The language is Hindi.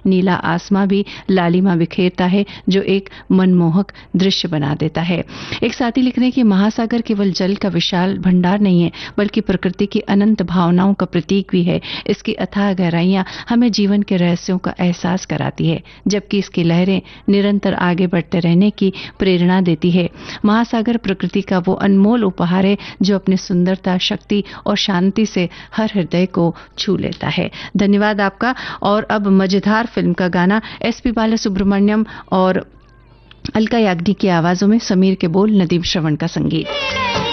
नीला आसमां भी लालिमा बिखेरता है जो एक मनमोहक दृश्य बना देता है। एक साथी लिख रहे हैं कि महासागर केवल जल का विशाल भंडार नहीं है बल्कि प्रकृति की अनंत भावनाओं का प्रतीक भी है। इसकी अथाह गहराइयां हमें जीवन के रहस्यों का एहसास कराती है जबकि इसकी लहरें निरंतर आगे बढ़ते रहने की प्रेरणा देती है। महासागर प्रकृति का वो अनमोल उपहार है जो अपनी सुंदरता, शक्ति और शांति से हर हृदय को छू लेता है। धन्यवाद आपका। और अब मजेदार फिल्म का गाना एसपी बालासुब्रमण्यम और अलका याग्निक की आवाजों में, समीर के बोल, नदीम श्रवण का संगीत।